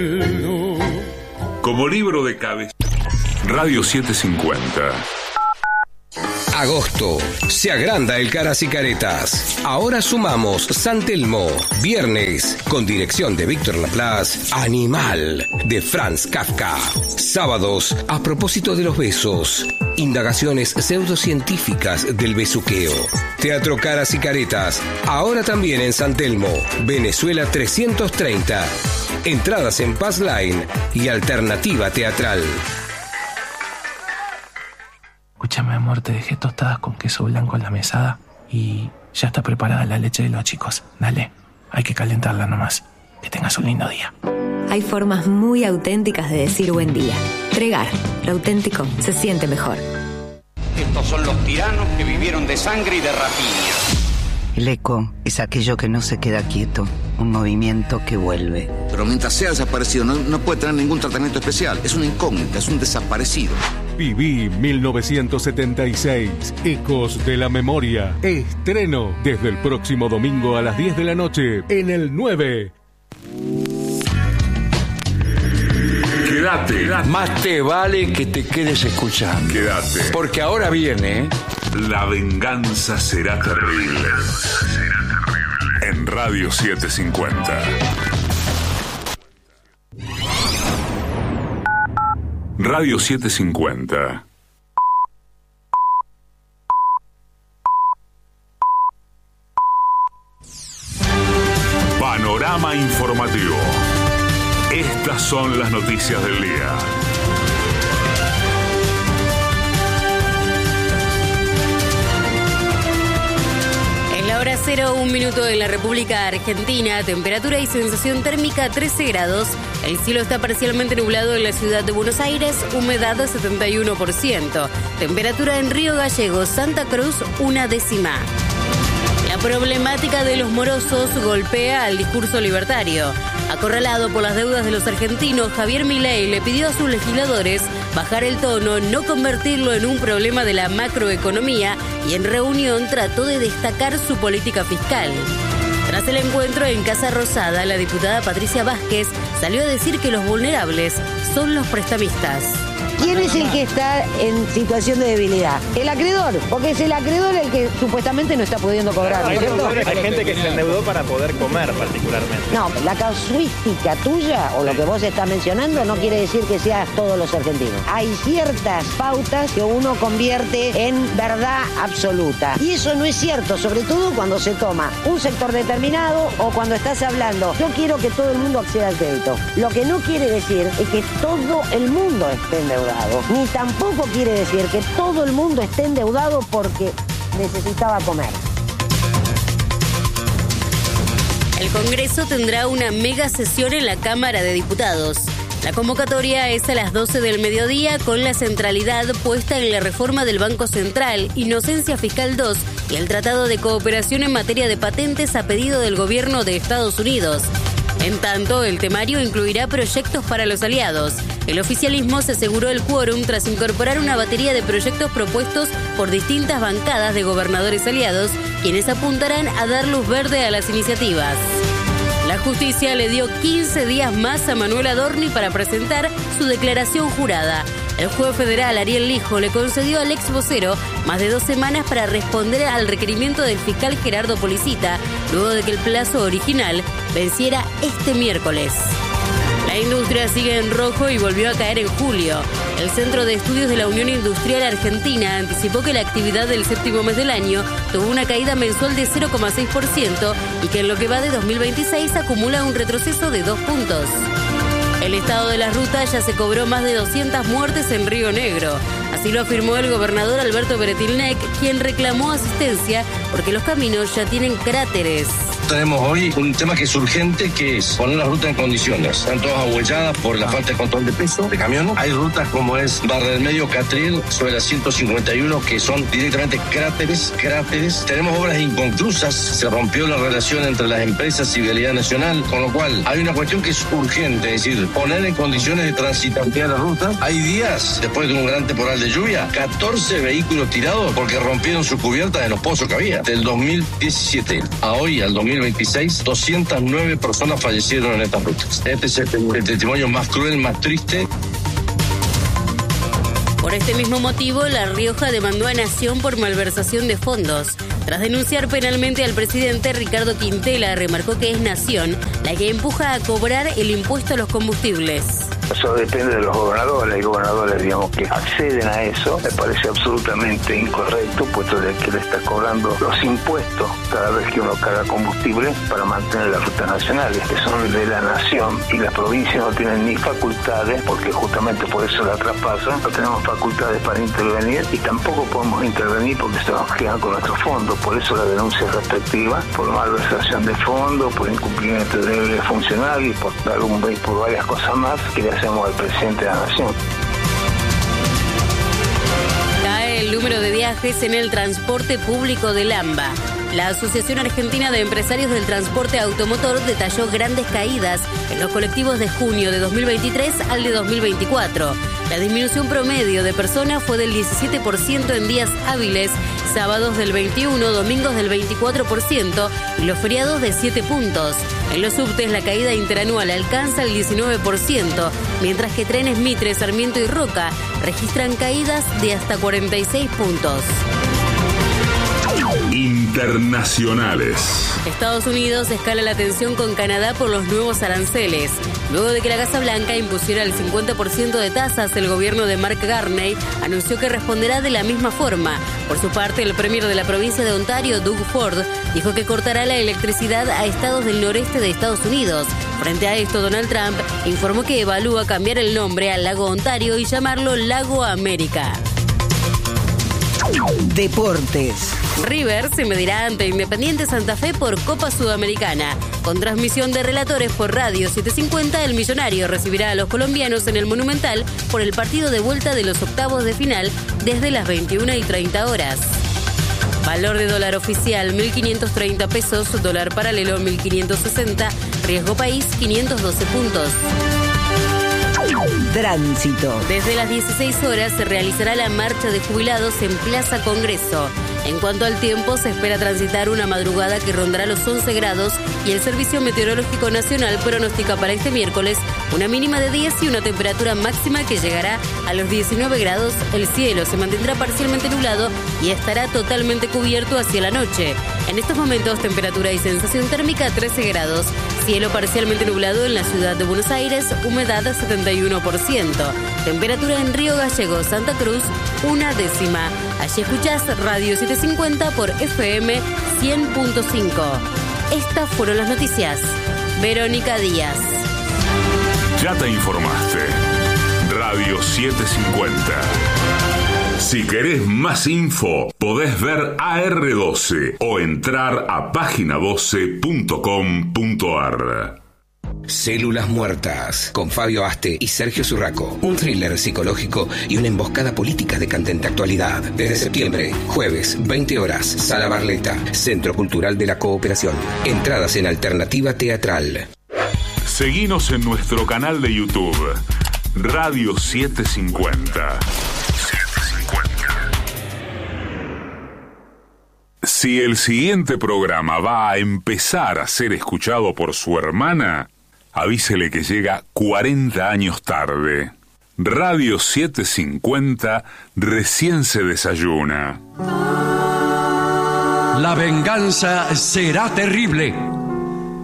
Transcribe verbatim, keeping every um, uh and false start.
Como libro de cabeza. Radio setecientos cincuenta. Agosto. Se agranda el Caras y Caretas. Ahora sumamos San Telmo. Viernes, con dirección de Víctor Laplace, Animal, de Franz Kafka. Sábados, a propósito de los besos. Indagaciones pseudocientíficas del besuqueo. Teatro Caras y Caretas. Ahora también en San Telmo. Venezuela trescientos treinta. Entradas en Pass Line y Alternativa Teatral. Escúchame, amor, te dejé tostadas con queso blanco en la mesada y ya está preparada la leche de los chicos. Dale, hay que calentarla nomás. Que tengas un lindo día. Hay formas muy auténticas de decir buen día. Tregar, lo auténtico se siente mejor. Estos son los tiranos que vivieron de sangre y de rapiña. El eco es aquello que no se queda quieto, un movimiento que vuelve. Pero mientras sea desaparecido no, no puede tener ningún tratamiento especial. Es una incógnita, es un desaparecido. Viví mil novecientos setenta y seis, Ecos de la Memoria. Estreno desde el próximo domingo a las diez de la noche en el nueve. Quédate. Quédate. Más te vale que te quedes escuchando. Quédate. Porque ahora viene... La venganza será terrible. La venganza será terrible. En Radio setecientos cincuenta. Radio setecientos cincuenta. Panorama informativo. Estas son las noticias del día. Hora cero, un minuto en la República Argentina, temperatura y sensación térmica trece grados. El cielo está parcialmente nublado en la ciudad de Buenos Aires, humedad setenta y uno por ciento. Temperatura en Río Gallegos, Santa Cruz, una décima. La problemática de los morosos golpea al discurso libertario. Acorralado por las deudas de los argentinos, Javier Milei le pidió a sus legisladores bajar el tono, no convertirlo en un problema de la macroeconomía, y en reunión trató de destacar su política fiscal. Tras el encuentro en Casa Rosada, la diputada Patricia Vázquez salió a decir que los vulnerables son los prestamistas. ¿Quién es el que está en situación de debilidad? El acreedor, porque es el acreedor el que supuestamente no está pudiendo cobrar. Hay, hay gente que se endeudó para poder comer particularmente. No, la casuística tuya o lo que vos estás mencionando no quiere decir que seas todos los argentinos. Hay ciertas pautas que uno convierte en verdad absoluta. Y eso no es cierto, sobre todo cuando se toma un sector determinado o cuando estás hablando. Yo quiero que todo el mundo acceda al crédito. Lo que no quiere decir es que todo el mundo esté endeudado. Ni tampoco quiere decir que todo el mundo esté endeudado porque necesitaba comer. El Congreso tendrá una mega sesión en la Cámara de Diputados. La convocatoria es a las doce del mediodía con la centralidad puesta en la reforma del Banco Central, Inocencia Fiscal dos y el Tratado de Cooperación en materia de patentes a pedido del gobierno de Estados Unidos. En tanto, el temario incluirá proyectos para los aliados. El oficialismo se aseguró el quórum tras incorporar una batería de proyectos propuestos por distintas bancadas de gobernadores aliados, quienes apuntarán a dar luz verde a las iniciativas. La justicia le dio quince días más a Manuel Adorni para presentar su declaración jurada. El juez federal Ariel Lijo le concedió al ex vocero más de dos semanas para responder al requerimiento del fiscal Gerardo Policita, luego de que el plazo original venciera este miércoles. La industria sigue en rojo y volvió a caer en julio. El Centro de Estudios de la Unión Industrial Argentina anticipó que la actividad del séptimo mes del año tuvo una caída mensual de cero coma seis por ciento y que en lo que va de dos mil veintiséis acumula un retroceso de dos puntos. El estado de las rutas ya se cobró más de doscientas muertes en Río Negro. Así lo afirmó el gobernador Alberto Beretilnec, quien reclamó asistencia porque los caminos ya tienen cráteres. Tenemos hoy un tema que es urgente, que es poner las rutas en condiciones. Están todas ahuelladas por la falta de control de peso de camiones. Hay rutas como es Barra del Medio, Catriel, sobre la ciento cincuenta y uno, que son directamente cráteres, cráteres. Tenemos obras inconclusas. Se rompió la relación entre las empresas y Vialidad Nacional, con lo cual hay una cuestión que es urgente, es decir, poner en condiciones de transitabilidad la ruta. Hay días, después de un gran temporal de lluvia, catorce vehículos tirados porque rompieron sus cubiertas en los pozos que había. Argentina. Del dos mil diecisiete a hoy, al dos mil veintiséis, doscientas nueve personas fallecieron en estas rutas. Este es el, el testimonio más cruel, más triste. Por este mismo motivo, La Rioja demandó a Nación por malversación de fondos. Tras denunciar penalmente al presidente, Ricardo Quintela remarcó que es Nación la que empuja a cobrar el impuesto a los combustibles. Eso depende de los gobernadores. Hay gobernadores, digamos, que acceden a eso. Me parece absolutamente incorrecto, puesto de que le está cobrando los impuestos cada vez que uno carga combustible para mantener las rutas nacionales, que son de la nación, y las provincias no tienen ni facultades, porque justamente por eso la traspasan. No tenemos facultades para intervenir y tampoco podemos intervenir porque se nos quedan con nuestros fondos. Por eso la denuncia es respectiva, por malversación de fondos, por incumplimiento de deberes funcionarios, por algún por varias cosas más que le hacemos al presidente de la Nación. Cae el número de viajes en el transporte público del AMBA. La Asociación Argentina de Empresarios del Transporte Automotor detalló grandes caídas en los colectivos de junio de dos mil veintitrés al de dos mil veinticuatro. La disminución promedio de personas fue del diecisiete por ciento en días hábiles, sábados del veintiuno por ciento, domingos del veinticuatro por ciento y los feriados de siete puntos. En los subtes la caída interanual alcanza el diecinueve por ciento, mientras que trenes Mitre, Sarmiento y Roca registran caídas de hasta cuarenta y seis puntos. Internacionales. Estados Unidos escala la tensión con Canadá por los nuevos aranceles. Luego de que la Casa Blanca impusiera el cincuenta por ciento de tasas, el gobierno de Mark Carney anunció que responderá de la misma forma. Por su parte, el premier de la provincia de Ontario, Doug Ford, dijo que cortará la electricidad a estados del noreste de Estados Unidos. Frente a esto, Donald Trump informó que evalúa cambiar el nombre al lago Ontario y llamarlo Lago América. Deportes. River se medirá ante Independiente Santa Fe por Copa Sudamericana. Con transmisión de relatores por Radio setecientos cincuenta, el millonario recibirá a los colombianos en el Monumental por el partido de vuelta de los octavos de final desde las veintiuna y treinta horas. Valor de dólar oficial mil quinientos treinta pesos, dólar paralelo mil quinientos sesenta, riesgo país quinientos doce puntos. Tránsito. Desde las dieciséis horas se realizará la marcha de jubilados en Plaza Congreso. En cuanto al tiempo, se espera transitar una madrugada que rondará los once grados y el Servicio Meteorológico Nacional pronostica para este miércoles una mínima de diez y una temperatura máxima que llegará a los diecinueve grados. El cielo se mantendrá parcialmente nublado y estará totalmente cubierto hacia la noche. En estos momentos, temperatura y sensación térmica trece grados. Cielo parcialmente nublado en la ciudad de Buenos Aires, humedad setenta y uno por ciento. Temperatura en Río Gallegos, Santa Cruz, una décima. Allí escuchás Radio setecientos cincuenta por F M cien punto cinco. Estas fueron las noticias. Verónica Díaz. Ya te informaste. Radio setecientos cincuenta. Si querés más info, podés ver A R doce o entrar a página doce punto com punto ar. Células Muertas, con Fabio Aste y Sergio Zurraco. Un thriller psicológico y una emboscada política de candente actualidad. Desde septiembre, jueves, veinte horas, Sala Barleta, Centro Cultural de la Cooperación. Entradas en Alternativa Teatral. Seguinos en nuestro canal de YouTube, Radio setecientos cincuenta. Si el siguiente programa va a empezar a ser escuchado por su hermana, avísele que llega cuarenta años tarde. Radio setecientos cincuenta recién se desayuna. La venganza será terrible.